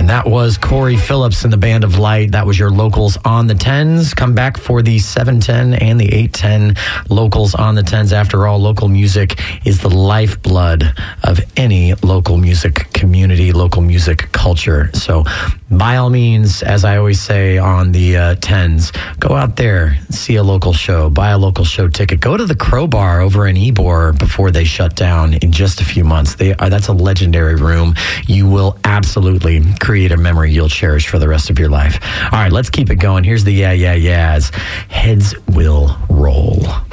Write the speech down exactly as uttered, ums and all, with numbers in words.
That was Corey Phillips and the Band of Light. That was your locals on the tens. Come back for the seven ten and the eight ten locals on the tens. After all, local music is the lifeblood of any local music community, local music culture. So by all means, as I always say on the uh, tens, go out there, see a local show, buy a local show ticket. Go to the Crowbar over in Ybor before they shut down in just a few months. They are, that's a legendary room. You will absolutely create a memory you'll cherish for the rest of your life. All right, let's keep it going. Here's the Yeah, Yeah, Yeahs. Heads will roll.